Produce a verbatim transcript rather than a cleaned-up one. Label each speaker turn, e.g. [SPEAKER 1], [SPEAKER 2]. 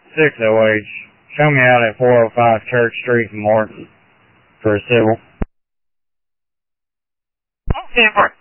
[SPEAKER 1] six oh H. Show me out at four oh five Church Street in Morton for a civil.
[SPEAKER 2] Okay,